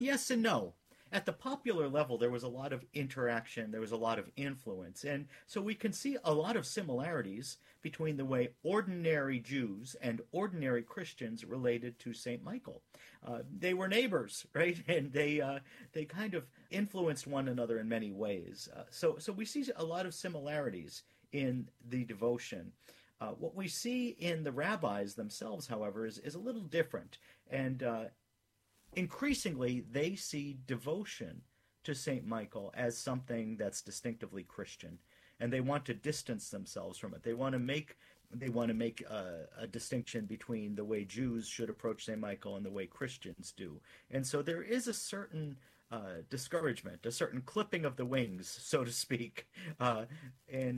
Yes and no. At the popular level, there was a lot of interaction, there was a lot of influence, and so we can see a lot of similarities between the way ordinary Jews and ordinary Christians related to Saint Michael. They were neighbors, right? And they kind of influenced one another in many ways. So we see a lot of similarities in the devotion. What we see in the rabbis themselves, however, is a little different, and increasingly, they see devotion to St. Michael as something that's distinctively Christian, and they want to distance themselves from it. They want to make a distinction between the way Jews should approach St. Michael and the way Christians do. And so there is a certain discouragement, a certain clipping of the wings, so to speak, in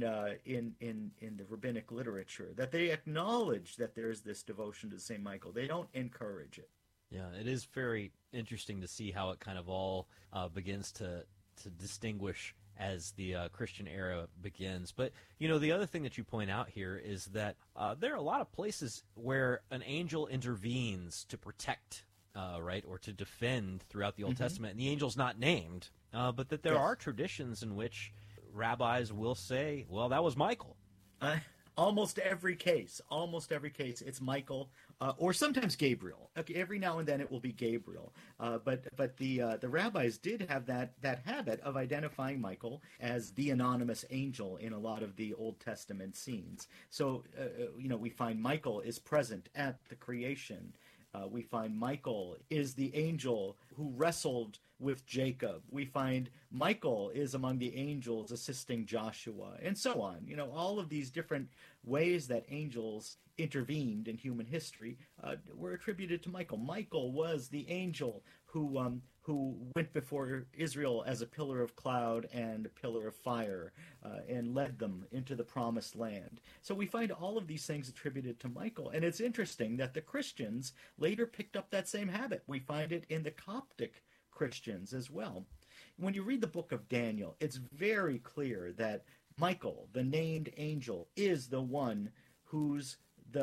the rabbinic literature, that they acknowledge that there is this devotion to St. Michael. They don't encourage it. Yeah, it is very interesting to see how it kind of all begins to distinguish as the Christian era begins. But, the other thing that you point out here is that there are a lot of places where an angel intervenes to protect, right, or to defend throughout the Old Testament, and the angel's not named, but that there are traditions in which rabbis will say, well, that was Michael. Almost every case, it's Michael, or sometimes Gabriel. Okay, every now and then it will be Gabriel. But the rabbis did have that habit of identifying Michael as the anonymous angel in a lot of the Old Testament scenes. So we find Michael is present at the creation. We find Michael is the angel who wrestled with Jacob. We find Michael is among the angels assisting Joshua, and so on. All of these different ways that angels intervened in human history were attributed to Michael. Michael was the angel who went before Israel as a pillar of cloud and a pillar of fire and led them into the promised land. So we find all of these things attributed to Michael. And it's interesting that the Christians later picked up that same habit. We find it in the Coptic Christians as well. When you read the book of Daniel, it's very clear that Michael, the named angel, is the one who's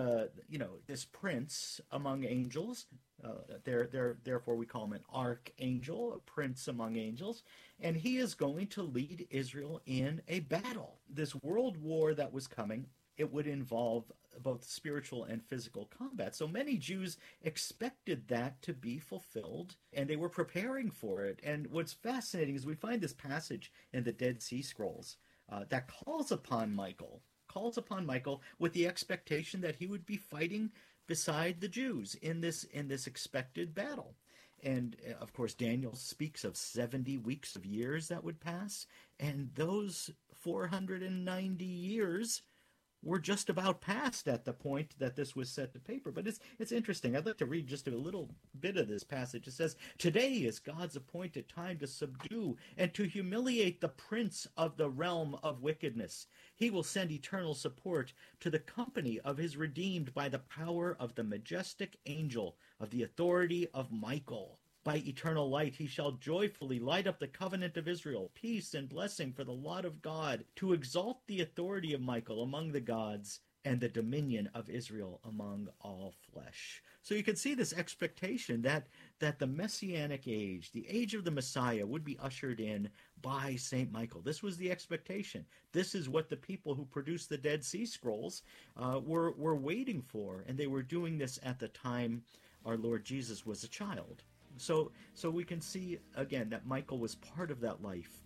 this prince among angels. Therefore we call him an archangel, a prince among angels, and he is going to lead Israel in a battle. This world war that was coming, it would involve both spiritual and physical combat. So many Jews expected that to be fulfilled, and they were preparing for it. And what's fascinating is we find this passage in the Dead Sea Scrolls that calls upon Michael with the expectation that he would be fighting beside the Jews in this expected battle. And of course, Daniel speaks of 70 weeks of years that would pass, and those 490 years were just about past at the point that this was set to paper. But it's interesting. I'd like to read just a little bit of this passage. It says, "Today is God's appointed time to subdue and to humiliate the prince of the realm of wickedness. He will send eternal support to the company of his redeemed by the power of the majestic angel of the authority of Michael. By eternal light he shall joyfully light up the covenant of Israel, peace and blessing for the lot of God, to exalt the authority of Michael among the gods and the dominion of Israel among all flesh." So you can see this expectation that the Messianic age, the age of the Messiah, would be ushered in by St. Michael. This was the expectation. This is what the people who produced the Dead Sea Scrolls were waiting for, and they were doing this at the time our Lord Jesus was a child. So we can see, again, that Michael was part of that life.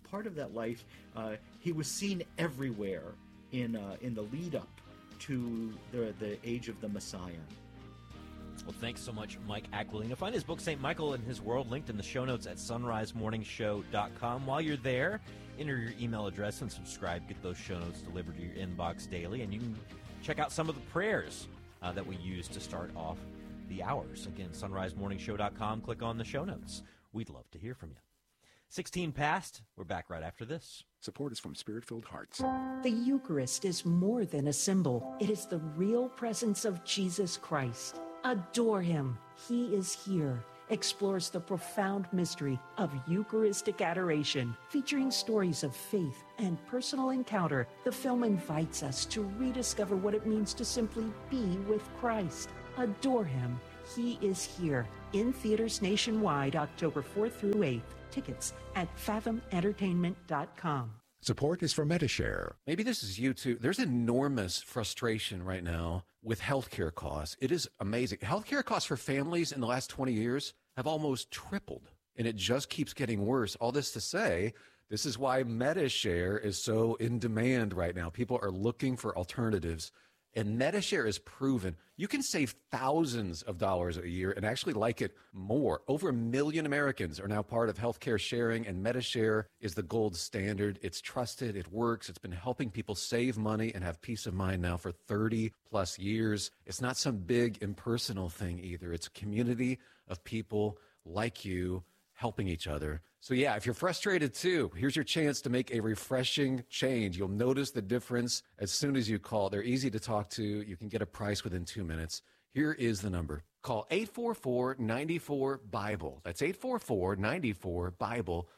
He was seen everywhere in the lead-up to the age of the Messiah. Well, thanks so much, Mike Aquilina. Find his book, St. Michael and His World, linked in the show notes at sunrisemorningshow.com. While you're there, enter your email address and subscribe. Get those show notes delivered to your inbox daily, and you can check out some of the prayers that we use to start off the hours. Again, sunrisemorningshow.com. Click on the show notes. We'd love to hear from you. 16 past. We're back right after this. Support is from Spirit-Filled Hearts. The Eucharist is more than a symbol. It is the real presence of Jesus Christ. Adore him. He is here. Explores the profound mystery of Eucharistic adoration. Featuring stories of faith and personal encounter, the film invites us to rediscover what it means to simply be with Christ. Adore him. He is here. In theaters nationwide, October 4th through 8th. Tickets at fathomentertainment.com. Support is for Metashare. Maybe this is you too. There's enormous frustration right now with healthcare costs. It is amazing. Healthcare costs for families in the last 20 years have almost tripled, and it just keeps getting worse. All this to say, this is why Metashare is so in demand right now. People are looking for alternatives, and Metashare is proven you can save thousands of dollars a year and actually like it more. Over 1 million Americans are now part of healthcare sharing, and Metashare is the gold standard. It's trusted. It works. It's been helping people save money and have peace of mind now for 30 plus years. It's not some big impersonal thing either. It's a community of people like you helping each other. So yeah, if you're frustrated too, here's your chance to make a refreshing change. You'll notice the difference as soon as you call. They're easy to talk to. You can get a price within 2 minutes. Here is the number. Call 844-94-BIBLE. That's 844-94-BIBLE.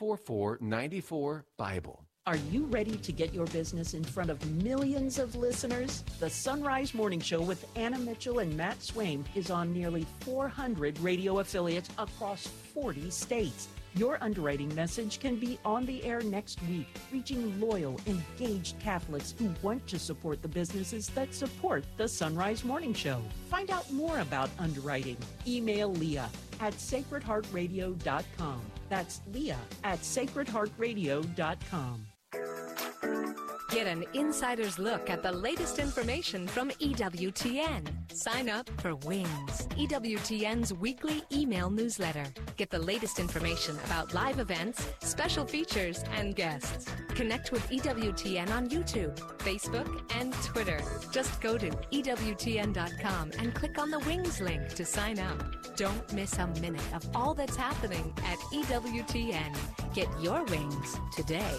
844-94-BIBLE. Are you ready to get your business in front of millions of listeners? The Sunrise Morning Show with Anna Mitchell and Matt Swaim is on nearly 400 radio affiliates across 40 states. Your underwriting message can be on the air next week, reaching loyal, engaged Catholics who want to support the businesses that support the Sunrise Morning Show. Find out more about underwriting. Email Leah at sacredheartradio.com. That's Leah at sacredheartradio.com. Get an insider's look at the latest information from EWTN. Sign up for Wings, EWTN's weekly email newsletter. Get the latest information about live events, special features, and guests. Connect with EWTN on YouTube, Facebook, and Twitter. Just go to EWTN.com and click on the Wings link to sign up. Don't miss a minute of all that's happening at EWTN. Get your wings today.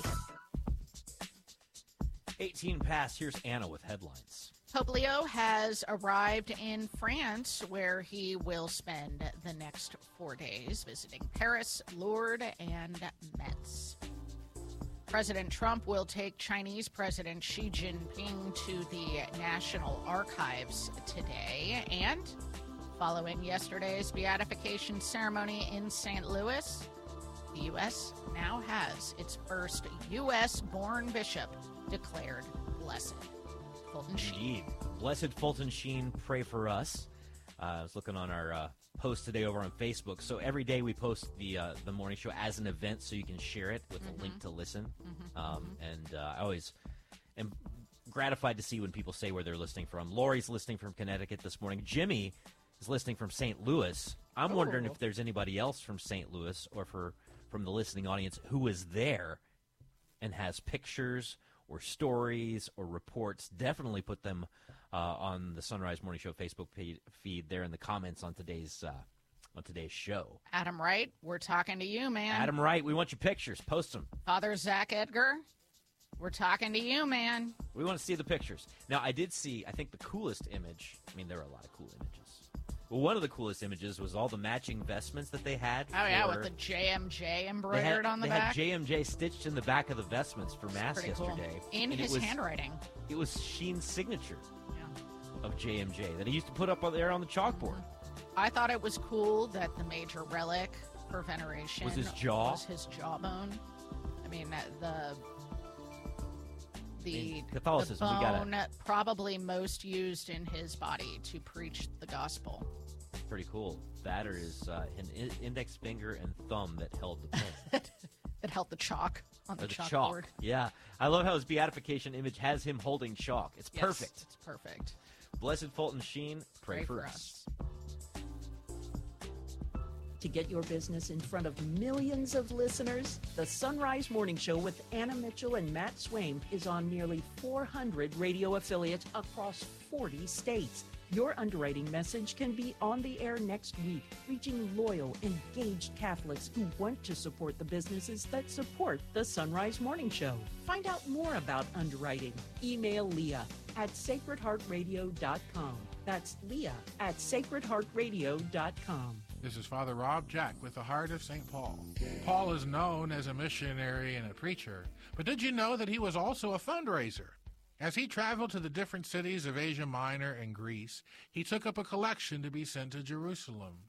18 past. Here's Anna with headlines. Pope Leo has arrived in France, where he will spend the next 4 days visiting Paris, Lourdes, and Metz. President Trump will take Chinese President Xi Jinping to the National Archives today. And following yesterday's beatification ceremony in St. Louis, the U.S. now has its first U.S.-born bishop declared blessed. Fulton Sheen. Indeed. Blessed Fulton Sheen, pray for us. I was looking on our post today over on Facebook. So every day we post the morning show as an event, so you can share it with a link to listen. And I always am gratified to see when people say where they're listening from. Lori's listening from Connecticut this morning. Jimmy is listening from St. Louis. I'm wondering if there's anybody else from St. Louis or from the listening audience who is there and has pictures or stories or reports. Definitely put them on the Sunrise Morning Show Facebook feed there in the comments on today's show. Adam Wright, we're talking to you, man. Adam Wright, we want your pictures. Post them. Father Zach Edgar, we're talking to you, man. We want to see the pictures. Now, I did see, I think the coolest image, I mean, there are a lot of cool images. Well, one of the coolest images was all the matching vestments that they had. Oh, yeah, with the JMJ embroidered on the back. They had JMJ stitched in the back of the vestments for Mass yesterday. Cool. In his handwriting. It was Sheen's signature of JMJ that he used to put up there on the chalkboard. I thought it was cool that the major relic for veneration was his jaw. Was his jawbone. I mean, the Catholicism, the bone probably most used in his body to preach the gospel. Pretty cool. That or his an index finger and thumb that held the pen. That held the chalk on the chalkboard. Chalk. Yeah. I love how his beatification image has him holding chalk. It's perfect. It's perfect. Blessed Fulton Sheen, pray for us. To get your business in front of millions of listeners, the Sunrise Morning Show with Anna Mitchell and Matt Swaim is on nearly 400 radio affiliates across 40 states. Your underwriting message can be on the air next week, reaching loyal, engaged Catholics who want to support the businesses that support the Sunrise Morning Show. Find out more about underwriting. Email Leah at sacredheartradio.com. That's Leah at sacredheartradio.com. This is Father Rob Jack with the Heart of St. Paul. Paul is known as a missionary and a preacher, but did you know that he was also a fundraiser? As he traveled to the different cities of Asia Minor and Greece, he took up a collection to be sent to Jerusalem.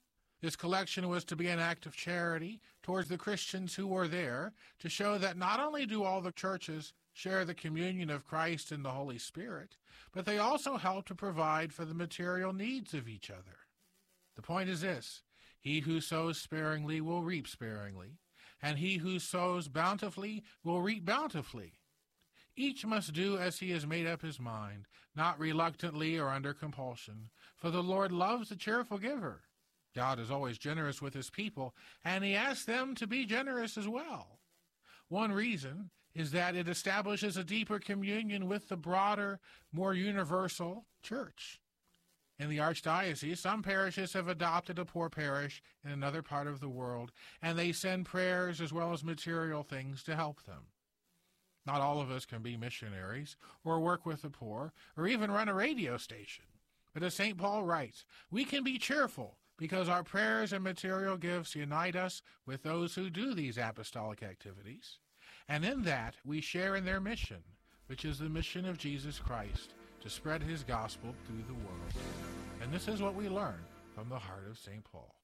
This collection was to be an act of charity towards the Christians who were there, to show that not only do all the churches share the communion of Christ and the Holy Spirit, but they also help to provide for the material needs of each other. The point is this: he who sows sparingly will reap sparingly, and he who sows bountifully will reap bountifully. Each must do as he has made up his mind, not reluctantly or under compulsion, for the Lord loves a cheerful giver. God is always generous with his people, and he asks them to be generous as well. One reason is that it establishes a deeper communion with the broader, more universal church. In the Archdiocese, some parishes have adopted a poor parish in another part of the world, and they send prayers as well as material things to help them. Not all of us can be missionaries, or work with the poor, or even run a radio station. But as St. Paul writes, we can be cheerful because our prayers and material gifts unite us with those who do these apostolic activities. And in that, we share in their mission, which is the mission of Jesus Christ, to spread his gospel through the world. And this is what we learn from the heart of St. Paul.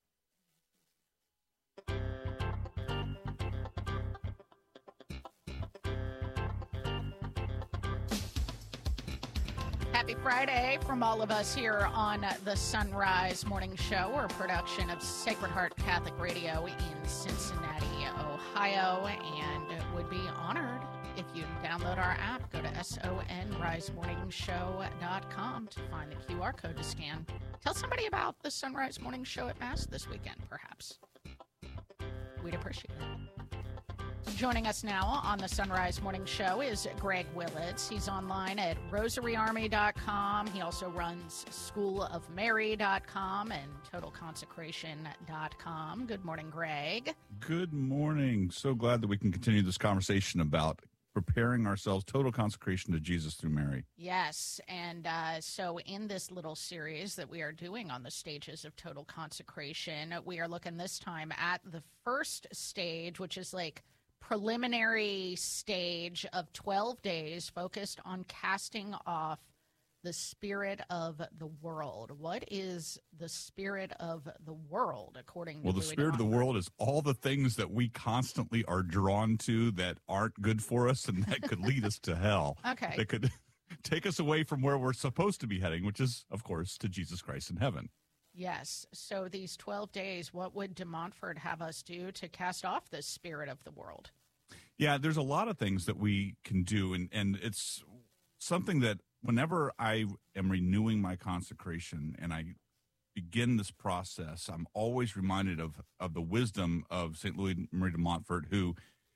Happy Friday from all of us here on the Sunrise Morning Show, a production of Sacred Heart Catholic Radio in Cincinnati, Ohio, and would be honored if you download our app. Go to sonrisemorningshow.com to find the QR code to scan. Tell somebody about the Sunrise Morning Show at Mass this weekend, perhaps. We'd appreciate it. Joining us now on the Sunrise Morning Show is Greg Willits. He's online at rosaryarmy.com. He also runs schoolofmary.com and totalconsecration.com. Good morning, Greg. Good morning. So glad that we can continue this conversation about preparing ourselves, total consecration to Jesus through Mary. Yes, and so in this little series that we are doing on the stages of total consecration, we are looking this time at the first stage, which is like preliminary stage of 12 days focused on casting off the spirit of the world. What is the spirit of the world, according to Well, the spirit of the world is all the things that we constantly are drawn to that aren't good for us and that could lead us to hell. Okay. That could take us away from where we're supposed to be heading, which is, of course, to Jesus Christ in heaven. Yes. So these 12 days, what would de Montfort have us do to cast off the spirit of the world? Yeah, there's a lot of things that we can do, and it's something that whenever I am renewing my consecration and I begin this process, I'm always reminded of the wisdom of St. Louis Marie de Montfort, who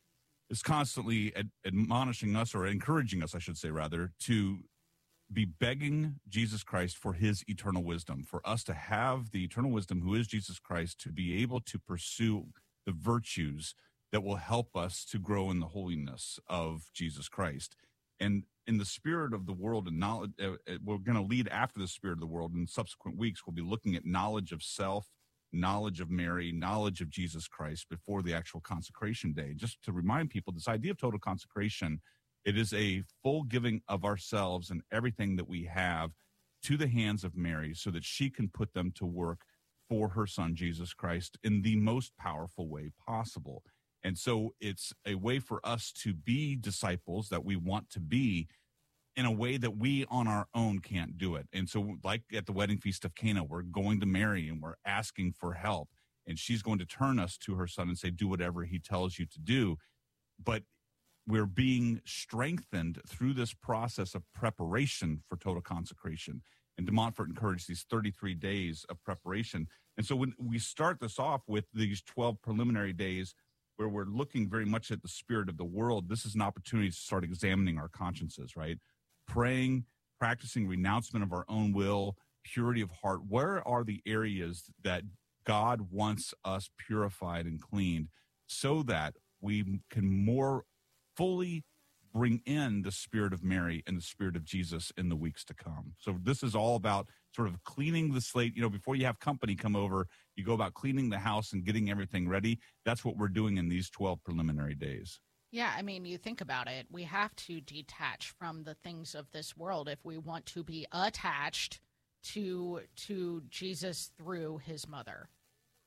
is constantly admonishing us, or encouraging us, I should say, rather, to be begging Jesus Christ for his eternal wisdom, for us to have the eternal wisdom, who is Jesus Christ, to be able to pursue the virtues that will help us to grow in the holiness of Jesus Christ. And in the spirit of the world and knowledge, we're going to lead after the spirit of the world. In subsequent weeks, we'll be looking at knowledge of self, knowledge of Mary, knowledge of Jesus Christ before the actual consecration day. Just to remind people, this idea of total consecration, it is a full giving of ourselves and everything that we have to the hands of Mary so that she can put them to work for her son, Jesus Christ, in the most powerful way possible. And so it's a way for us to be disciples that we want to be in a way that we on our own can't do it. And so like at the wedding feast of Cana, we're going to Mary and we're asking for help. And she's going to turn us to her son and say, do whatever he tells you to do. But we're being strengthened through this process of preparation for total consecration. And de Montfort encouraged these 33 days of preparation. And so when we start this off with these 12 preliminary days, where we're looking very much at the spirit of the world, this is an opportunity to start examining our consciences, right? Praying, practicing renouncement of our own will, purity of heart. Where are the areas that God wants us purified and cleaned so that we can more fully bring in the spirit of Mary and the spirit of Jesus in the weeks to come? So this is all about sort of cleaning the slate. You know, before you have company come over, you go about cleaning the house and getting everything ready. That's what we're doing in these 12 preliminary days. Yeah, I mean, you think about it. We have to detach from the things of this world if we want to be attached to Jesus through his mother.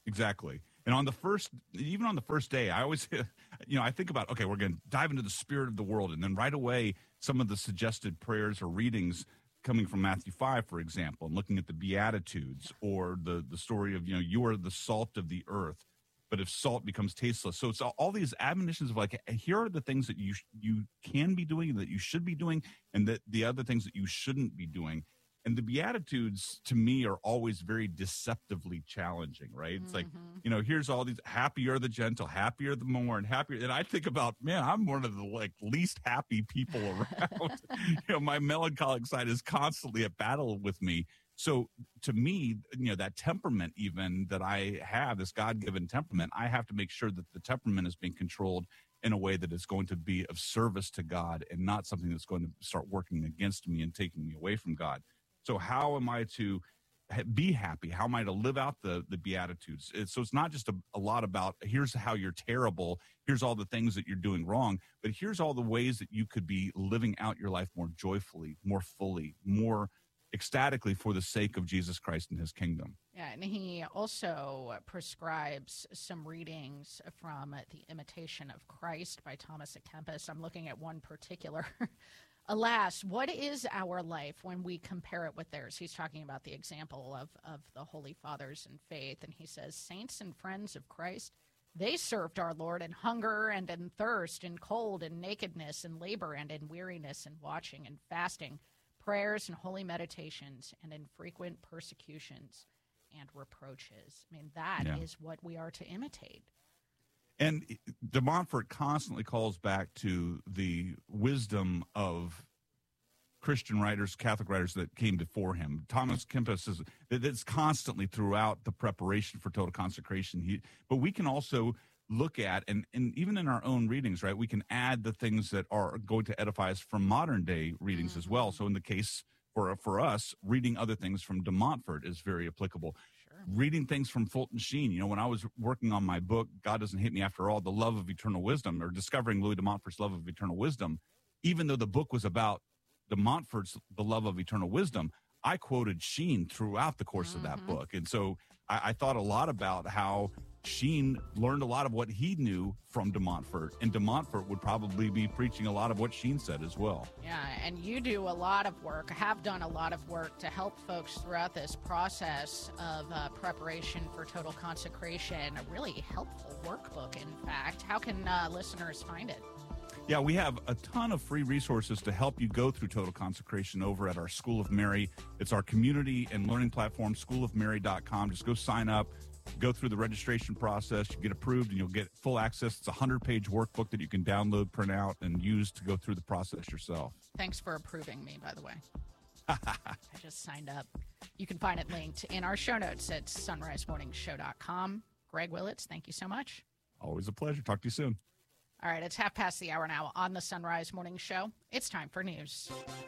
Exactly. And even on the first day, I always, I think about, okay, we're going to dive into the spirit of the world. And then right away, some of the suggested prayers or readings coming from Matthew 5, for example, and looking at the Beatitudes or the story of, you are the salt of the earth, but if salt becomes tasteless. So it's all these admonitions of like, here are the things that you can be doing, that you should be doing, and that the other things that you shouldn't be doing. And the Beatitudes, to me, are always very deceptively challenging, right? It's like, here's all these, happy are the gentle, happy are the mourn, happier. And I think about, man, I'm one of the least happy people around. My melancholic side is constantly at battle with me. So to me, that temperament even that I have, this God-given temperament, I have to make sure that the temperament is being controlled in a way that is going to be of service to God and not something that's going to start working against me and taking me away from God. So how am I to be happy? How am I to live out the Beatitudes? So it's not just a lot about here's how you're terrible, here's all the things that you're doing wrong, but here's all the ways that you could be living out your life more joyfully, more fully, more ecstatically for the sake of Jesus Christ and his kingdom. Yeah, and he also prescribes some readings from The Imitation of Christ by Thomas à Kempis. I'm looking at one particular. Alas, what is our life when we compare it with theirs? He's talking about the example of the Holy Fathers in faith, and he says, saints and friends of Christ, they served our Lord in hunger and in thirst, in cold and nakedness, in labor and in weariness, in watching and fasting, prayers and holy meditations, and in frequent persecutions and reproaches. I mean, that is what we are to imitate. And de Montfort constantly calls back to the wisdom of Christian writers, Catholic writers that came before him. Thomas Kempis is it's constantly throughout the preparation for total consecration. But we can also look at, and even in our own readings, right, we can add the things that are going to edify us from modern day readings as well. So in the case for us, reading other things from de Montfort is very applicable. Reading things from Fulton Sheen. When I was working on my book, God Doesn't Hate Me After All, The Love of Eternal Wisdom, or discovering Louis de Montfort's Love of Eternal Wisdom, even though the book was about de Montfort's The Love of Eternal Wisdom, I quoted Sheen throughout the course of that book. And so I thought a lot about how Sheen learned a lot of what he knew from de Montfort, and de Montfort would probably be preaching a lot of what Sheen said as well. Yeah, and you do a lot of work, have done a lot of work to help folks throughout this process of preparation for total consecration, a really helpful workbook, in fact. How can listeners find it? Yeah, we have a ton of free resources to help you go through total consecration over at our School of Mary. It's our community and learning platform, schoolofmary.com. Just go sign up. Go through the registration process, you get approved, and you'll get full access. It's a 100-page workbook that you can download, print out, and use to go through the process yourself. Thanks for approving me, by the way. I just signed up. You can find it linked in our show notes at sunrisemorningshow.com. Greg Willits, thank you so much. Always a pleasure. Talk to you soon. All right, it's 1:30 now on the Sunrise Morning Show. It's time for news.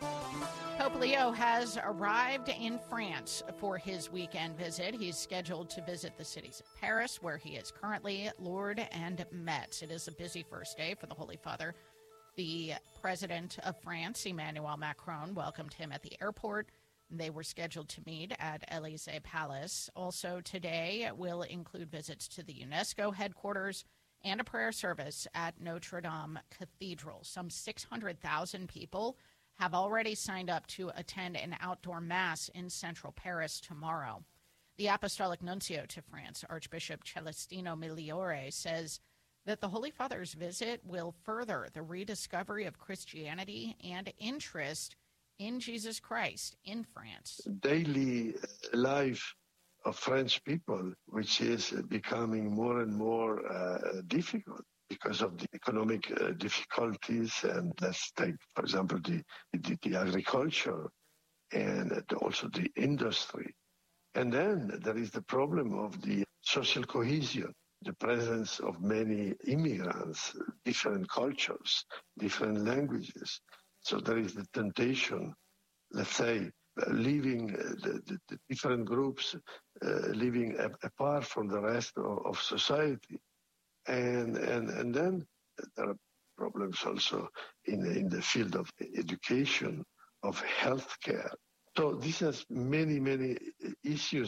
Pope Leo has arrived in France for his weekend visit. He's scheduled to visit the cities of Paris, where he is currently, Lourdes, and Metz. It is a busy first day for the Holy Father. The president of France, Emmanuel Macron, welcomed him at the airport. They were scheduled to meet at Élysée Palace. Also today will include visits to the UNESCO headquarters and a prayer service at Notre Dame Cathedral. Some 600,000 people have already signed up to attend an outdoor mass in central Paris tomorrow. The Apostolic Nuncio to France, Archbishop Celestino Migliore, says that the Holy Father's visit will further the rediscovery of Christianity and interest in Jesus Christ in France. Daily life of French people, which is becoming more and more difficult because of the economic difficulties. And let's take, for example, the agriculture and also the industry. And then there is the problem of the social cohesion, the presence of many immigrants, different cultures, different languages. So there is the temptation, let's say, leaving the different groups, living apart from the rest of society. And then there are problems also in the field of education, of healthcare. So this has many issues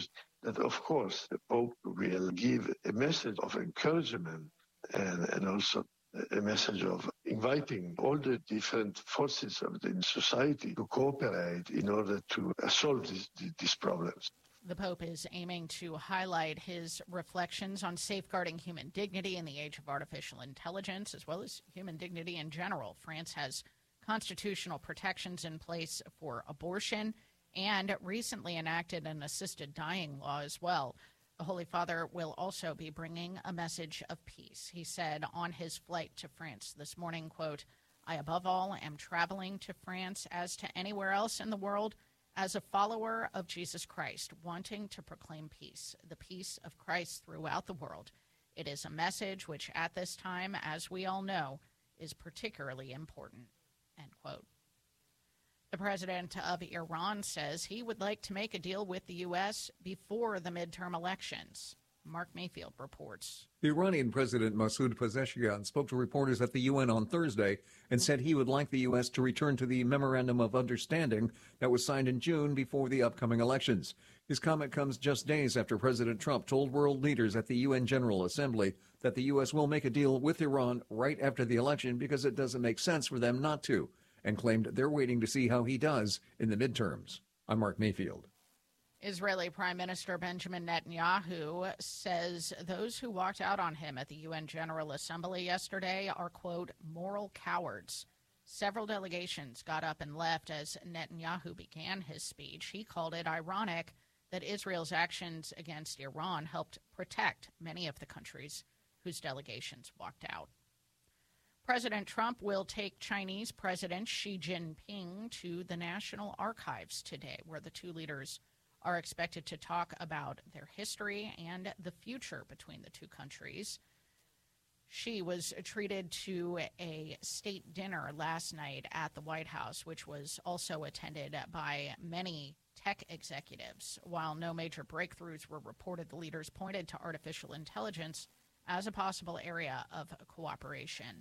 that, of course, the Pope will give a message of encouragement and also a message of inviting all the different forces of the society to cooperate in order to solve these problems. The Pope is aiming to highlight his reflections on safeguarding human dignity in the age of artificial intelligence, as well as human dignity in general. France has constitutional protections in place for abortion and recently enacted an assisted dying law as well. The Holy Father will also be bringing a message of peace. He said on his flight to France this morning, quote, "I above all am traveling to France as to anywhere else in the world as a follower of Jesus Christ, wanting to proclaim peace, the peace of Christ throughout the world. It is a message which at this time, as we all know, is particularly important," end quote. The president of Iran says he would like to make a deal with the U.S. before the midterm elections. Mark Mayfield reports. The Iranian President Masoud Pezeshkian spoke to reporters at the UN on Thursday and said he would like the U.S. to return to the Memorandum of Understanding that was signed in June before the upcoming elections. His comment comes just days after President Trump told world leaders at the UN General Assembly that the U.S. will make a deal with Iran right after the election because it doesn't make sense for them not to, and claimed they're waiting to see how he does in the midterms. I'm Mark Mayfield. Israeli Prime Minister Benjamin Netanyahu says those who walked out on him at the UN General Assembly yesterday are, quote, moral cowards. Several delegations got up and left as Netanyahu began his speech. He called it ironic that Israel's actions against Iran helped protect many of the countries whose delegations walked out. President Trump will take Chinese President Xi Jinping to the National Archives today, where the two leaders are expected to talk about their history and the future between the two countries. Xi was treated to a state dinner last night at the White House, which was also attended by many tech executives. While no major breakthroughs were reported, the leaders pointed to artificial intelligence as a possible area of cooperation.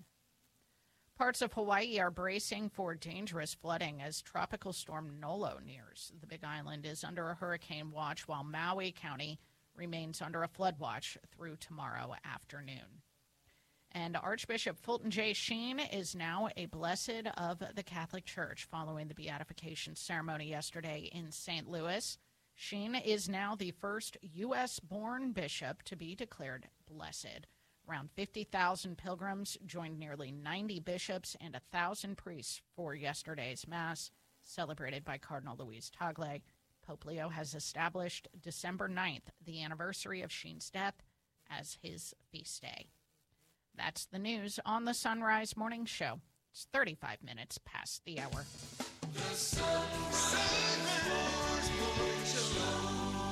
Parts of Hawaii are bracing for dangerous flooding as Tropical Storm Nolo nears. The Big Island is under a hurricane watch, while Maui County remains under a flood watch through tomorrow afternoon. And Archbishop Fulton J. Sheen is now a blessed of the Catholic Church following the beatification ceremony yesterday in St. Louis. Sheen is now the first U.S.-born bishop to be declared blessed. Around 50,000 pilgrims joined nearly 90 bishops and 1,000 priests for yesterday's Mass, celebrated by Cardinal Luis Tagle. Pope Leo has established December 9th, the anniversary of Sheen's death, as his feast day. That's the news on the Sunrise Morning Show. It's 35 minutes past the hour. The Sunrise Morning Show.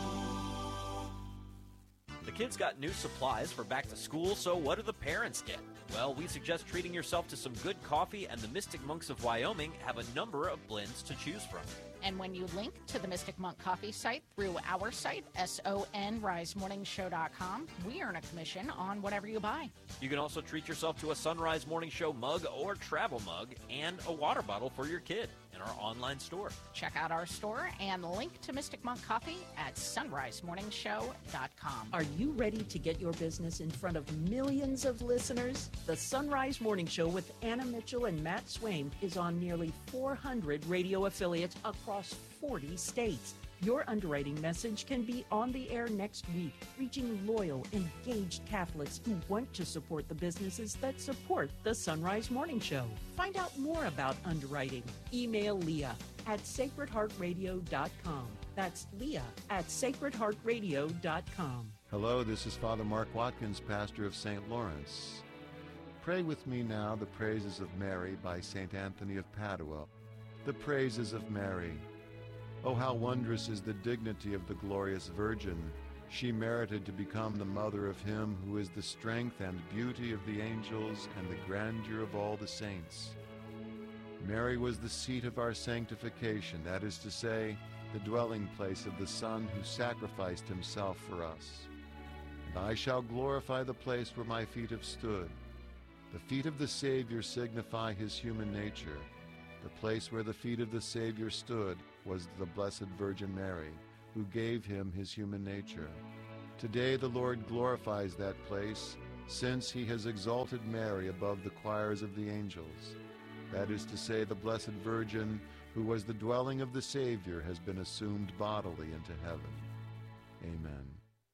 The kids got new supplies for back to school, so what do the parents get? Well, we suggest treating yourself to some good coffee, and the Mystic Monks of Wyoming have a number of blends to choose from. And when you link to the Mystic Monk Coffee site through our site, sonrisemorningshow.com, we earn a commission on whatever you buy. You can also treat yourself to a Sunrise Morning Show mug or travel mug and a water bottle for your kid in our online store. Check out our store and link to Mystic Monk Coffee at sunrisemorningshow.com. Are you ready to get your business in front of millions of listeners? The Sunrise Morning Show with Anna Mitchell and Matt Swain is on nearly 400 radio affiliates across 40 states. Your underwriting message can be on the air next week, reaching loyal, engaged Catholics who want to support the businesses that support the Sunrise Morning Show. Find out more about underwriting. Email Leah at sacredheartradio.com. That's Leah at sacredheartradio.com. Hello, this is Father Mark Watkins, pastor of St. Lawrence. Pray with me now the praises of Mary by St. Anthony of Padua. The praises of Mary. Oh, how wondrous is the dignity of the glorious Virgin. She merited to become the mother of him who is the strength and beauty of the angels and the grandeur of all the saints. Mary was the seat of our sanctification, that is to say, the dwelling place of the Son who sacrificed himself for us. And I shall glorify the place where my feet have stood. The feet of the Savior signify his human nature. The place where the feet of the Savior stood was the Blessed Virgin Mary, who gave him his human nature. Today the Lord glorifies that place, since he has exalted Mary above the choirs of the angels. That is to say, the Blessed Virgin, who was the dwelling of the Savior, has been assumed bodily into heaven. Amen.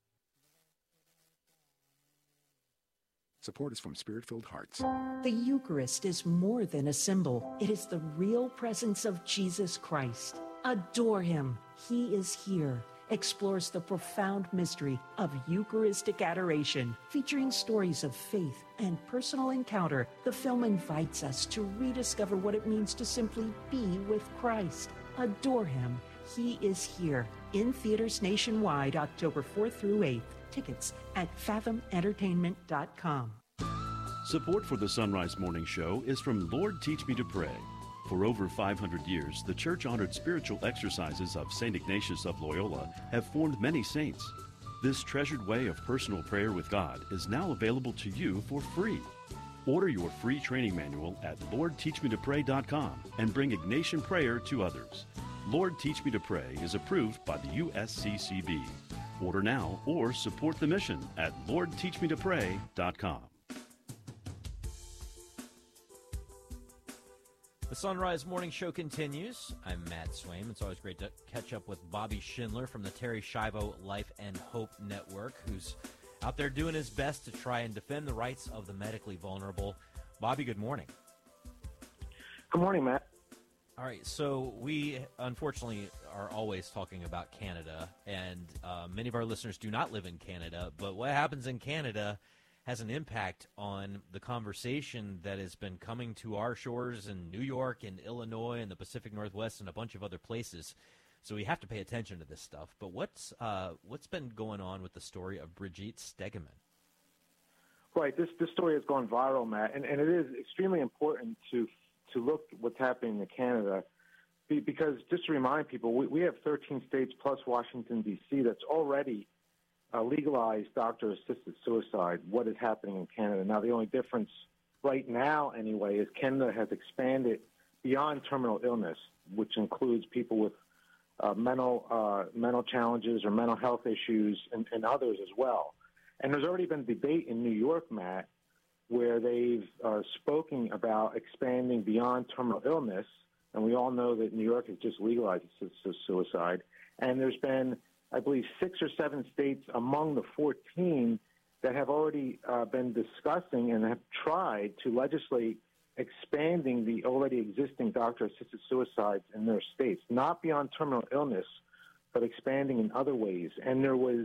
Support is from Spirit-Filled Hearts. The Eucharist is more than a symbol. It is the real presence of Jesus Christ. Adore him. He is here. Explores the profound mystery of Eucharistic adoration. Featuring stories of faith and personal encounter, the film invites us to rediscover what it means to simply be with Christ. Adore him. He is here. In theaters nationwide, October 4th through 8th. Tickets at fathomentertainment.com. Support for the Sunrise Morning Show is from Lord Teach Me to Pray. For over 500 years, the church-honored spiritual exercises of St. Ignatius of Loyola have formed many saints. This treasured way of personal prayer with God is now available to you for free. Order your free training manual at LordTeachMeToPray.com and bring Ignatian prayer to others. Lord Teach Me to Pray is approved by the USCCB. Order now or support the mission at LordTeachMeToPray.com. The Sunrise Morning Show continues. I'm Matt Swaim. It's always great to catch up with Bobby Schindler from the Terry Schiavo Life and Hope Network, who's out there doing his best to try and defend the rights of the medically vulnerable. Bobby, good morning. Good morning, Matt. All right, so we unfortunately are always talking about Canada, and many of our listeners do not live in Canada, but what happens in Canada has an impact on the conversation that has been coming to our shores in New York and Illinois and the Pacific Northwest and a bunch of other places. So we have to pay attention to this stuff. But what's been going on with the story of Brigitte Stegeman? Right, this story has gone viral, Matt, and it is extremely important to look at what's happening in Canada, because just to remind people, we have 13 states plus Washington, D.C. that's already legalized doctor-assisted suicide. What is happening in Canada? Now, the only difference right now, anyway, is Canada has expanded beyond terminal illness, which includes people with mental challenges or mental health issues and others as well. And there's already been debate in New York, Matt, where they've spoken about expanding beyond terminal illness, and we all know that New York has just legalized suicide. And there's been, I believe, 6 or 7 states among the 14 that have already been discussing and have tried to legislate expanding the already existing doctor-assisted suicides in their states, not beyond terminal illness, but expanding in other ways. And there was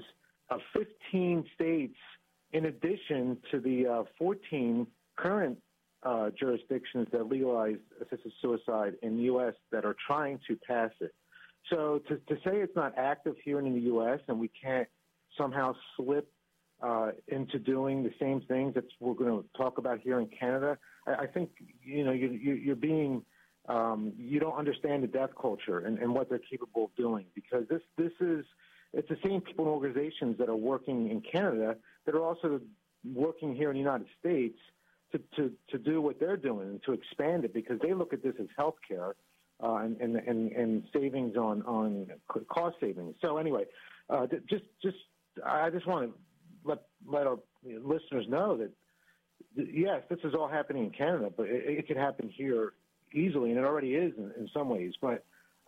15 states in addition to the 14 current jurisdictions that legalize assisted suicide in the U.S. that are trying to pass it. So to say it's not active here in the U.S. and we can't somehow slip into doing the same things that we're going to talk about here in Canada, I think you're being you don't understand the death culture and what they're capable of doing, because it's the same people and organizations that are working in Canada that are also working here in the United States to do what they're doing and to expand it, because they look at this as health care and savings on cost savings. So anyway, I just want to let our listeners know that, yes, this is all happening in Canada, but it could happen here easily, and it already is in some ways. But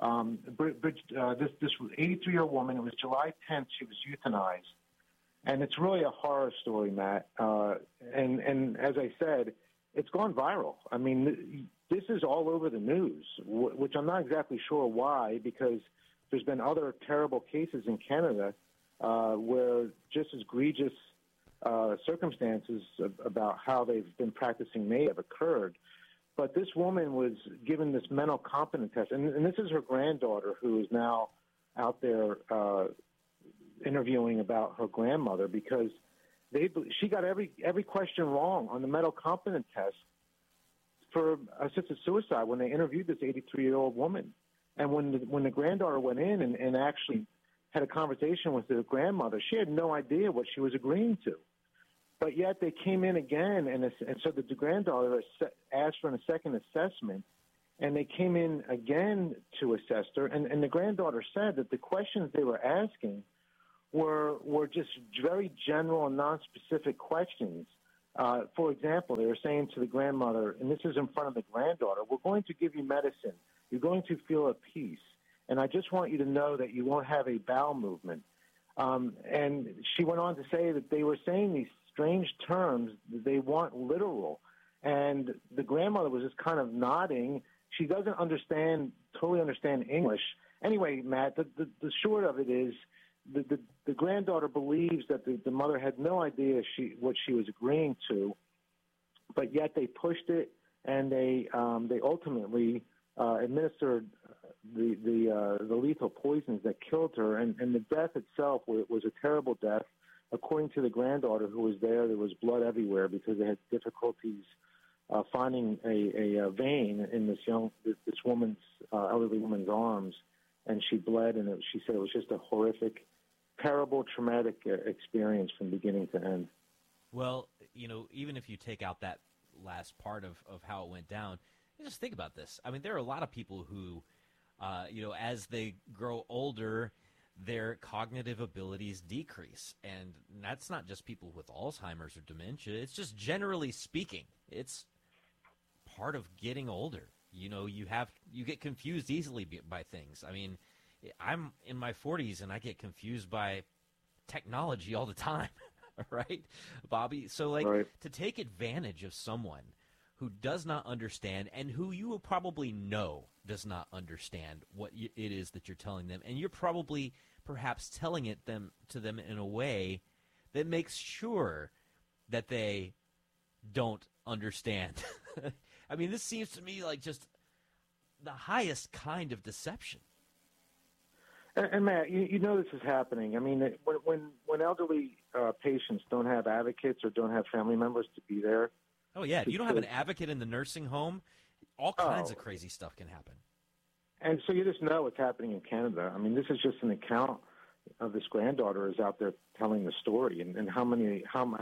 this 83-year-old woman, it was July 10th, she was euthanized. And it's really a horror story, Matt. And as I said, it's gone viral. I mean, this is all over the news, which I'm not exactly sure why, because there's been other terrible cases in Canada where just as egregious circumstances about how they've been practicing May have occurred. But this woman was given this mental competence test, and this is her granddaughter who is now out there interviewing about her grandmother, because she got every question wrong on the mental competence test for assisted suicide when they interviewed this 83-year-old woman. And when the granddaughter went in and actually had a conversation with the grandmother, she had no idea what she was agreeing to. But yet they came in again, and so the granddaughter asked for a second assessment, and they came in again to assess her, and the granddaughter said that the questions they were asking were just very general and non-specific questions. For example, they were saying to the grandmother, and this is in front of the granddaughter, we're going to give you medicine. You're going to feel at peace. And I just want you to know that you won't have a bowel movement. And she went on to say that they were saying these strange terms that they weren't literal. And the grandmother was just kind of nodding. She doesn't totally understand English. Anyway, Matt, the short of it is the granddaughter believes that the mother had no idea what she was agreeing to, but yet they pushed it, and they ultimately administered the lethal poisons that killed her, and the death itself was a terrible death. According to the granddaughter who was there was blood everywhere because they had difficulties finding a vein in this elderly woman's arms, and she bled, and she said it was just a horrific, terrible, traumatic experience from beginning to end. Well, even if you take out that last part of how it went down, just think about this. I mean, there are a lot of people who, as they grow older, their cognitive abilities decrease. And that's not just people with Alzheimer's or dementia. It's just generally speaking, it's part of getting older. You get confused easily by things. I mean, I'm in my 40s and I get confused by technology all the time, right, Bobby? So, to take advantage of someone who does not understand and who you will probably know does not understand what it is that you're telling them, and you're probably perhaps telling it to them in a way that makes sure that they don't understand. I mean, this seems to me like just the highest kind of deception. And Matt, you know this is happening. I mean, when elderly patients don't have advocates or don't have family members to be there. Oh, yeah. If you don't have an advocate in the nursing home, all kinds of crazy stuff can happen. And so you just know what's happening in Canada. I mean, this is just an account of this granddaughter is out there telling the story, and how many.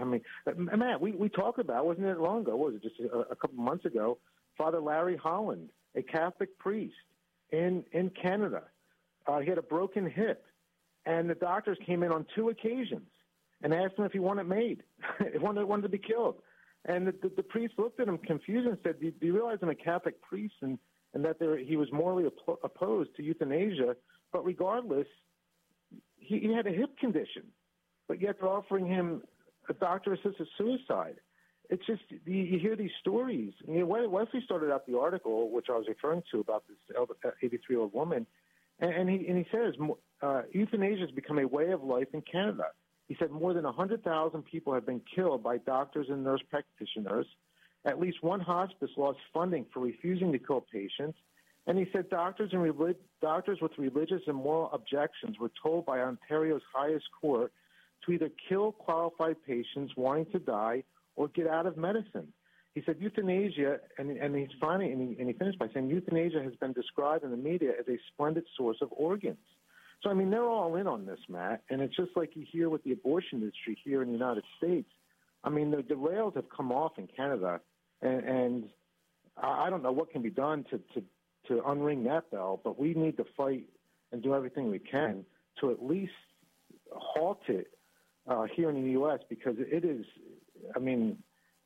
Matt, we talked about, wasn't it long ago? What was it, just a couple months ago? Father Larry Holland, a Catholic priest in Canada. He had a broken hip, and the doctors came in on 2 occasions and asked him if he wanted it made, if he wanted to be killed. And the priest looked at him confused and said, do you realize I'm a Catholic priest and that he was morally opposed to euthanasia? But regardless, he had a hip condition, but yet they're offering him a doctor-assisted suicide. It's just, you hear these stories. Wesley started out the article, which I was referring to, about this 83-year-old woman, and he says euthanasia has become a way of life in Canada. He said more than 100,000 people have been killed by doctors and nurse practitioners. At least one hospice lost funding for refusing to kill patients. And he said doctors with religious and moral objections were told by Ontario's highest court to either kill qualified patients wanting to die or get out of medicine. He said euthanasia, and he finished by saying euthanasia has been described in the media as a splendid source of organs. So, I mean, they're all in on this, Matt, and it's just like you hear with the abortion industry here in the United States. I mean, the rails have come off in Canada, and I don't know what can be done to unring that bell, but we need to fight and do everything we can to at least halt it here in the U.S. because it is, I mean,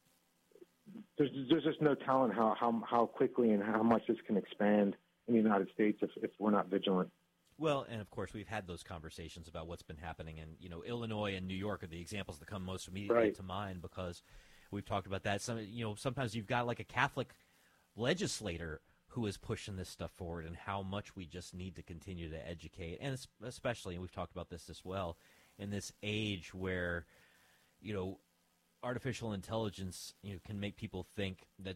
there's just no telling how quickly and how much this can expand in the United States if we're not vigilant. Well, and of course, we've had those conversations about what's been happening in, Illinois and New York are the examples that come most immediately to mind because we've talked about that. Sometimes you've got like a Catholic legislator who is pushing this stuff forward and how much we just need to continue to educate. And especially, and we've talked about this as well, in this age where, artificial intelligence, can make people think that,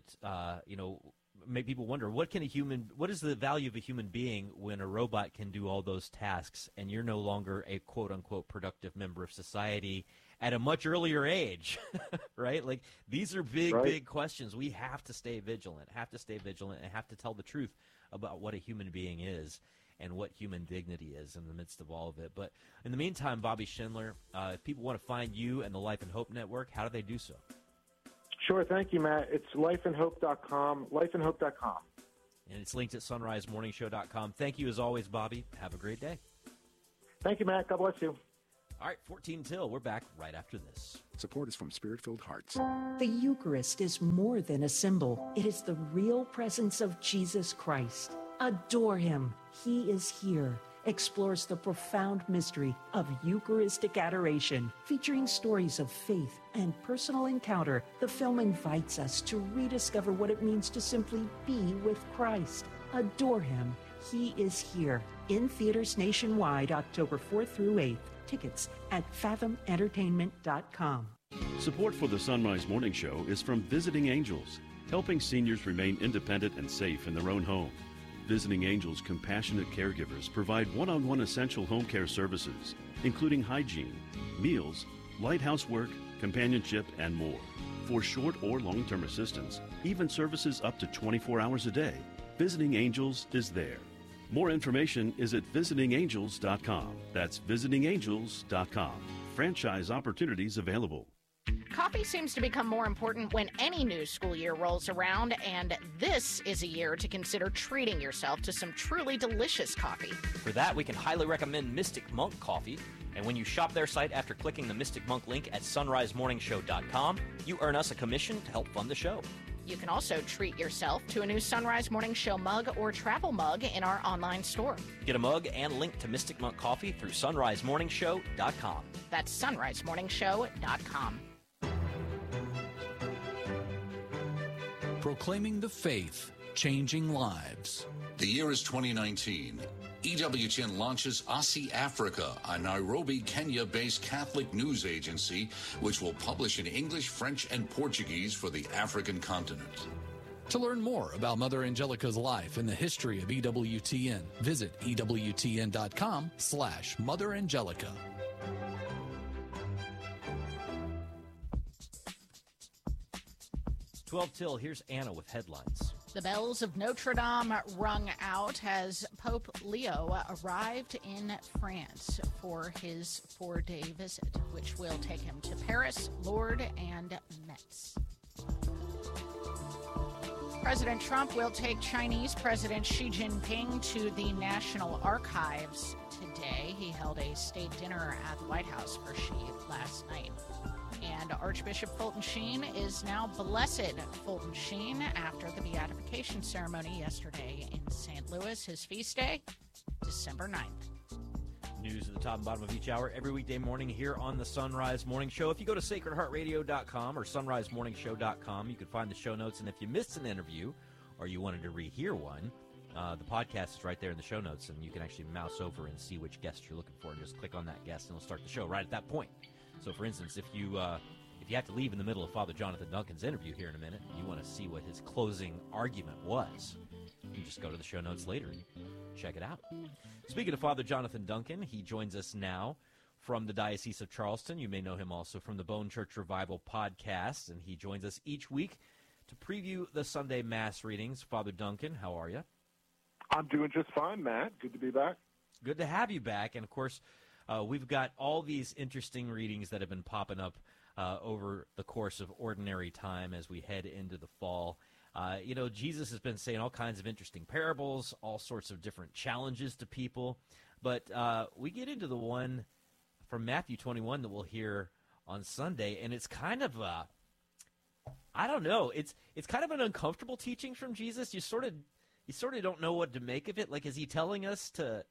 make people wonder what is the value of a human being when a robot can do all those tasks and you're no longer a quote unquote productive member of society at a much earlier age, right? Like these are big questions. We have to stay vigilant, and have to tell the truth about what a human being is and what human dignity is in the midst of all of it. But in the meantime, Bobby Schindler, if people want to find you and the Life and Hope Network, how do they do so? Sure. Thank you, Matt. It's lifeandhope.com, lifeandhope.com. And it's linked at sunrisemorningshow.com. Thank you as always, Bobby. Have a great day. Thank you, Matt. God bless you. All right, 14 till. We're back right after this. Support is from Spirit-Filled Hearts. The Eucharist is more than a symbol. It is the real presence of Jesus Christ. Adore him. He is here. Explores the profound mystery of Eucharistic adoration. Featuring stories of faith and personal encounter, the film invites us to rediscover what it means to simply be with Christ. Adore him. He is here. In theaters nationwide, October 4th through 8th. Tickets at fathomentertainment.com. Support for the Sunrise Morning Show is from Visiting Angels, helping seniors remain independent and safe in their own home. Visiting Angels compassionate caregivers provide one-on-one essential home care services, including hygiene, meals, light housework, companionship, and more. For short or long-term assistance, even services up to 24 hours a day, Visiting Angels is there. More information is at visitingangels.com. That's visitingangels.com. Franchise opportunities available. Coffee seems to become more important when any new school year rolls around, and this is a year to consider treating yourself to some truly delicious coffee. For that, we can highly recommend Mystic Monk Coffee. And when you shop their site after clicking the Mystic Monk link at sunrisemorningshow.com, you earn us a commission to help fund the show. You can also treat yourself to a new Sunrise Morning Show mug or travel mug in our online store. Get a mug and link to Mystic Monk Coffee through sunrisemorningshow.com. That's sunrisemorningshow.com. Proclaiming the faith, changing lives. The year is 2019. EWTN launches ASI Africa, a Nairobi, Kenya-based Catholic news agency, which will publish in English, French, and Portuguese for the African continent. To learn more about Mother Angelica's life and the history of EWTN, visit EWTN.com/Mother Angelica. Till, here's Anna with headlines. The bells of Notre Dame rung out as Pope Leo arrived in France for his 4-day visit, which will take him to Paris, Lourdes, and Metz. President Trump will take Chinese President Xi Jinping to the National Archives today. He held a state dinner at the White House for Xi last night. And Archbishop Fulton Sheen is now Blessed Fulton Sheen after the beatification ceremony yesterday in St. Louis. His feast day, December 9th. News at the top and bottom of each hour every weekday morning here on the Sunrise Morning Show. If you go to sacredheartradio.com or sunrisemorningshow.com, you can find the show notes. And if you missed an interview or you wanted to rehear one, the podcast is right there in the show notes, and you can actually mouse over and see which guest you're looking for and just click on that guest, and it'll start the show right at that point. So, for instance, if you have to leave in the middle of Father Jonathan Duncan's interview here in a minute, and you want to see what his closing argument was, you can just go to the show notes later and check it out. Speaking of Father Jonathan Duncan, he joins us now from the Diocese of Charleston. You may know him also from the Bone Church Revival podcast, and he joins us each week to preview the Sunday Mass readings. Father Duncan, how are you? I'm doing just fine, Matt. Good to be back. Good to have you back, and of course, we've got all these interesting readings that have been popping up over the course of ordinary time as we head into the fall. Jesus has been saying all kinds of interesting parables, all sorts of different challenges to people. But we get into the one from Matthew 21 that we'll hear on Sunday, and it's kind of I don't know. It's kind of an uncomfortable teaching from Jesus. You sort of don't know what to make of it. Like, is he telling us to?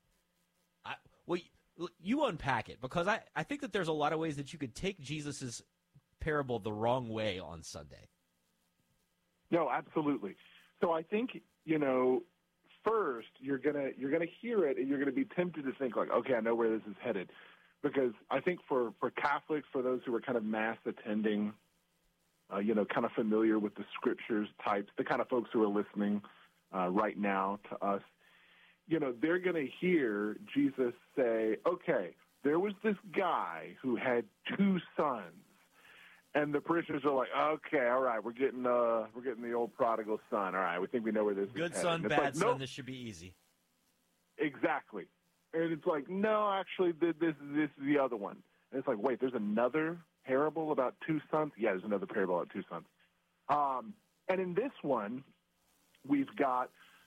You unpack it, because I think that there's a lot of ways that you could take Jesus's parable the wrong way on Sunday. No, absolutely. So I think, first you're gonna hear it and you're gonna be tempted to think like, okay, I know where this is headed, because I think for Catholics, for those who are kind of mass attending, kind of familiar with the scriptures types, the kind of folks who are listening right now to us, they're going to hear Jesus say, okay, there was this guy who had 2 sons. And the parishioners are like, okay, all right, we're getting the old prodigal son. All right, we think we know where this is Good headed. son, bad son, this should be easy. Exactly. And it's like, no, actually, this is the other one. And it's like, wait, there's another parable about 2 sons? Yeah, there's another parable about 2 sons. And in this one, we've got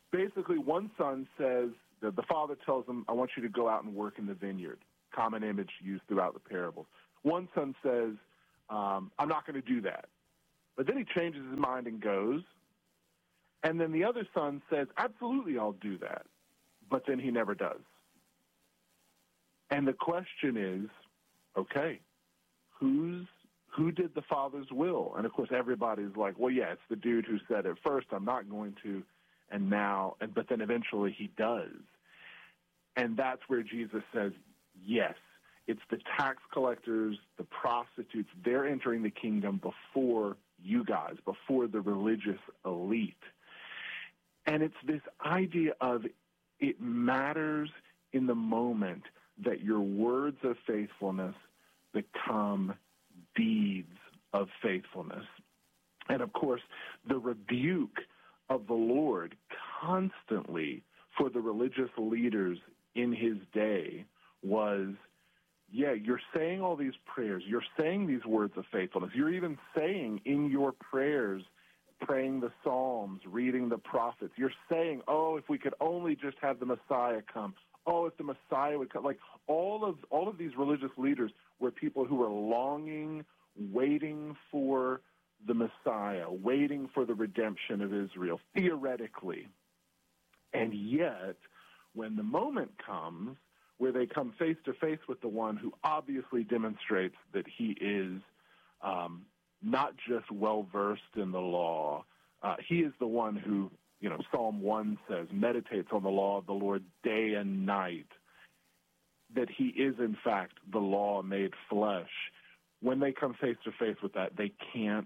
basically one son says, the father tells him, I want you to go out and work in the vineyard, common image used throughout the parables. One son says, I'm not going to do that. But then he changes his mind and goes. And then the other son says, absolutely, I'll do that. But then he never does. And the question is, okay, who did the father's will? And, of course, everybody's like, well, yeah, it's the dude who said at first, I'm not going to, but then eventually he does. And that's where Jesus says, yes, it's the tax collectors, the prostitutes, they're entering the kingdom before you guys, before the religious elite. And it's this idea of it matters in the moment that your words of faithfulness become deeds of faithfulness. And, of course, the rebuke of the Lord constantly for the religious leaders in his day was, yeah, you're saying all these prayers. You're saying these words of faithfulness. You're even saying in your prayers, praying the Psalms, reading the prophets. You're saying, oh, if we could only just have the Messiah come. Oh, if the Messiah would come. Like all of these religious leaders were people who were longing, waiting for the Messiah, waiting for the redemption of Israel, theoretically. And yet, when the moment comes where they come face to face with the one who obviously demonstrates that he is not just well-versed in the law, he is the one who, Psalm 1 says, meditates on the law of the Lord day and night, that he is, in fact, the law made flesh. When they come face to face with that, they can't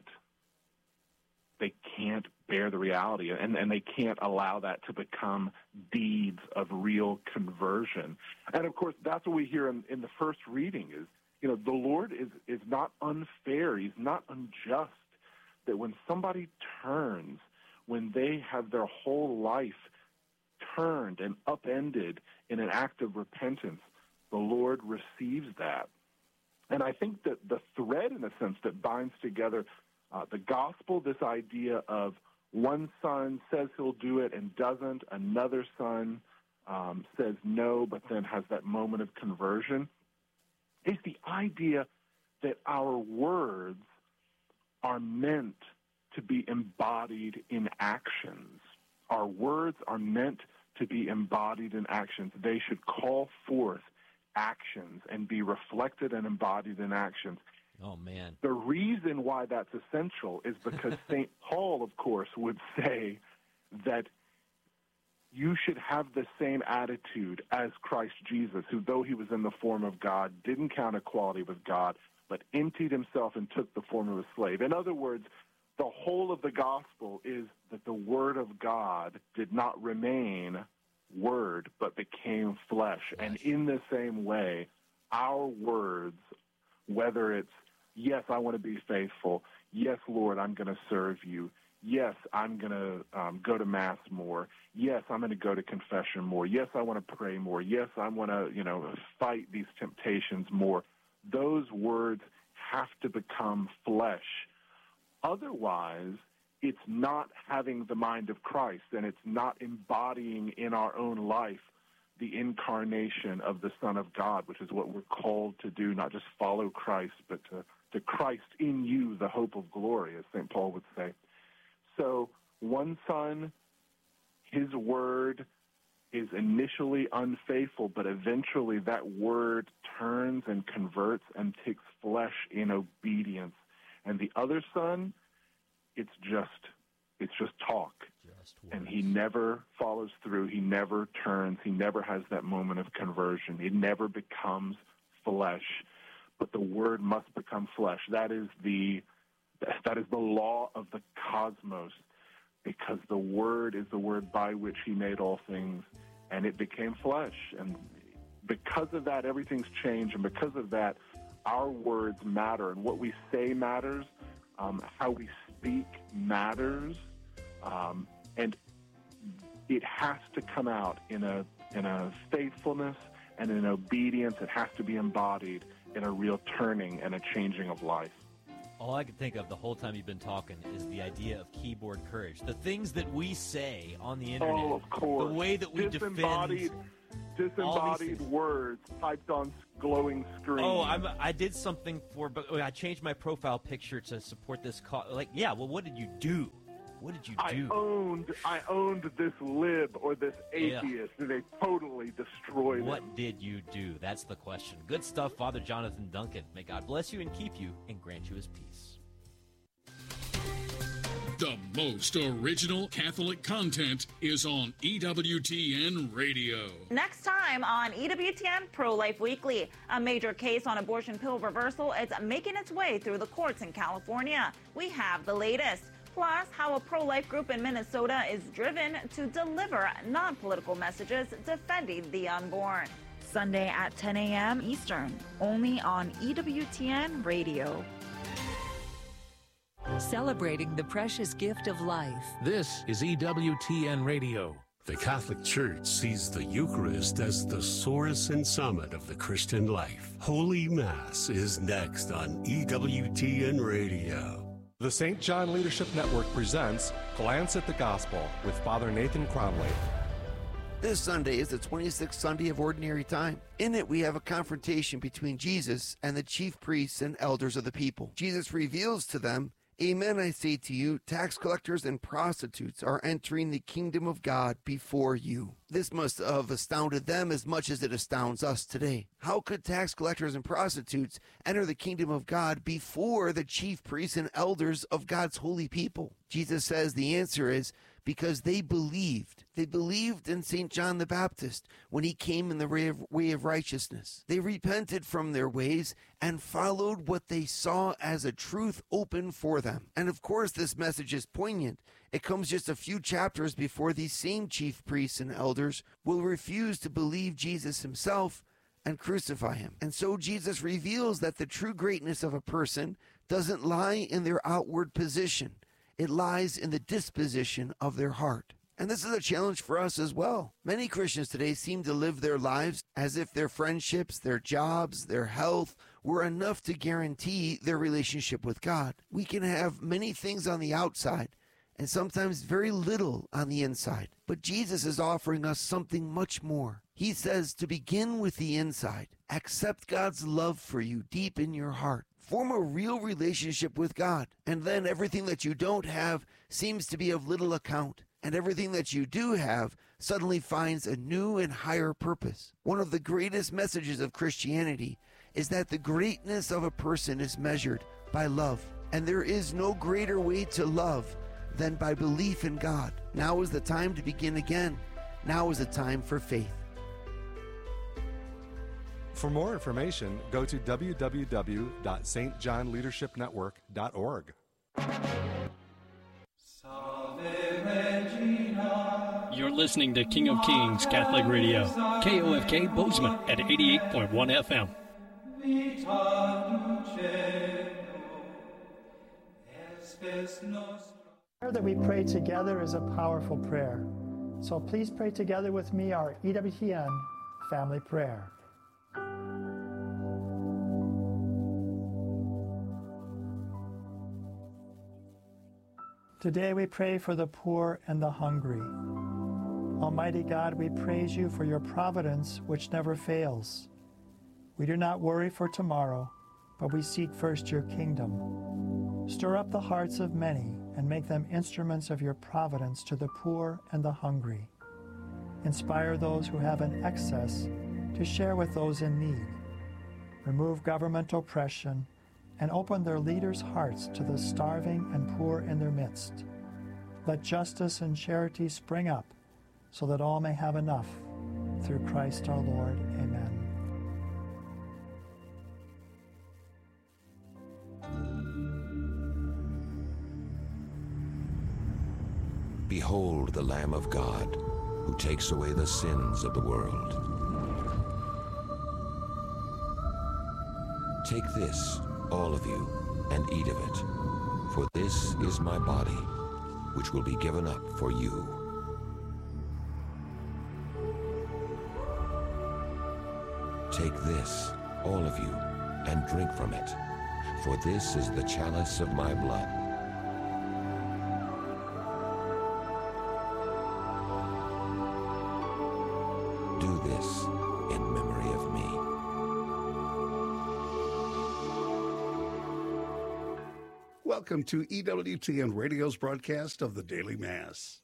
bear the reality, and they can't allow that to become deeds of real conversion. And, of course, that's what we hear in the first reading is, the Lord is not unfair. He's not unjust, that when somebody turns, when they have their whole life turned and upended in an act of repentance, the Lord receives that. And I think that the thread, in a sense, that binds together the gospel, this idea of one son says he'll do it and doesn't, another son says no, but then has that moment of conversion, is the idea that our words are meant to be embodied in actions. Our words are meant to be embodied in actions. They should call forth actions and be reflected and embodied in actions. Oh, man. The reason why that's essential is because St. Paul, of course, would say that you should have the same attitude as Christ Jesus, who, though he was in the form of God, didn't count equality with God, but emptied himself and took the form of a slave. In other words, the whole of the gospel is that the Word of God did not remain Word, but became flesh. And in the same way, our words, whether it's, yes, I want to be faithful, yes, Lord, I'm going to serve you, yes, I'm going to go to Mass more, yes, I'm going to go to confession more, yes, I want to pray more, yes, I want to, fight these temptations more, those words have to become flesh. Otherwise, it's not having the mind of Christ, and it's not embodying in our own life the incarnation of the Son of God, which is what we're called to do, not just follow Christ, but to Christ in you, the hope of glory, as St. Paul would say. So one son, his word is initially unfaithful, but eventually that word turns and converts and takes flesh in obedience. And the other son, it's just talk. And he never follows through. He never turns. He never has that moment of conversion. It never becomes flesh. But the word must become flesh. That is the law of the cosmos, because the word is the word by which he made all things, and it became flesh. And because of that, everything's changed. And because of that, our words matter, and what we say matters. How we speak matters. And it has to come out in a faithfulness and in obedience. It has to be embodied in a real turning and a changing of life. All I can think of the whole time you've been talking is the idea of keyboard courage. The things that we say on the internet. Oh, of course. The way that we Disembodied words typed on glowing screens. Oh, I did something but I changed my profile picture to support this cause. Like, yeah, well, what did you do? What did you do? I owned this lib or this atheist, and they totally destroyed it. What did you do? That's the question. Good stuff, Father Jonathan Duncan. May God bless you and keep you and grant you his peace. The most original Catholic content is on EWTN Radio. Next time on EWTN Pro-Life Weekly, a major case on abortion pill reversal is making its way through the courts in California. We have the latest. Plus, how a pro-life group in Minnesota is driven to deliver non-political messages defending the unborn. Sunday at 10 a.m. Eastern, only on EWTN Radio. Celebrating the precious gift of life. This is EWTN Radio. The Catholic Church sees the Eucharist as the source and summit of the Christian life. Holy Mass is next on EWTN Radio. The St. John Leadership Network presents Glance at the Gospel with Father Nathan Cromley. This Sunday is the 26th Sunday of Ordinary Time. In it, we have a confrontation between Jesus and the chief priests and elders of the people. Jesus reveals to them, "Amen, I say to you, tax collectors and prostitutes are entering the kingdom of God before you." This must have astounded them as much as it astounds us today. How could tax collectors and prostitutes enter the kingdom of God before the chief priests and elders of God's holy people? Jesus says the answer is because they believed. They believed in St. John the Baptist when he came in the way of righteousness. They repented from their ways and followed what they saw as a truth open for them. And of course, this message is poignant. It comes just a few chapters before these same chief priests and elders will refuse to believe Jesus himself and crucify him. And so Jesus reveals that the true greatness of a person doesn't lie in their outward position. It lies in the disposition of their heart. And this is a challenge for us as well. Many Christians today seem to live their lives as if their friendships, their jobs, their health were enough to guarantee their relationship with God. We can have many things on the outside and sometimes very little on the inside. But Jesus is offering us something much more. He says to begin with the inside. Accept God's love for you deep in your heart. Form a real relationship with God. And then everything that you don't have seems to be of little account. And everything that you do have suddenly finds a new and higher purpose. One of the greatest messages of Christianity is that the greatness of a person is measured by love. And there is no greater way to love than by belief in God. Now is the time to begin again. Now is the time for faith. For more information, go to www.stjohnleadershipnetwork.org. You're listening to King of Kings Catholic Radio, KOFK Bozeman at 88.1 FM. The prayer that we pray together is a powerful prayer. So please pray together with me our EWTN family prayer. Today we pray for the poor and the hungry. Almighty God, we praise you for your providence which never fails. We do not worry for tomorrow, but we seek first your kingdom. Stir up the hearts of many and make them instruments of your providence to the poor and the hungry. Inspire those who have an excess to share with those in need. Remove government oppression and open their leaders' hearts to the starving and poor in their midst. Let justice and charity spring up so that all may have enough. Through Christ our Lord. Amen. Behold the Lamb of God, who takes away the sins of the world. Take this, all of you, and eat of it, for this is my body, which will be given up for you. Take this, all of you, and drink from it, For this is the chalice of my blood. Do this in memory of me. Welcome to EWTN Radio's broadcast of the Daily Mass.